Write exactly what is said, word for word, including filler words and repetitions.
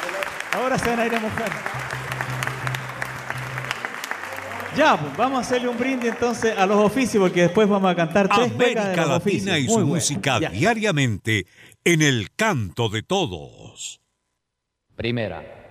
Ahora se van a ir a mojar. Ya, pues, vamos a hacerle un brindis entonces a los oficios, porque después vamos a cantar tres cuecas de América los Latina oficios. y Muy su bueno. música Ya. diariamente en el canto de todos. Primera.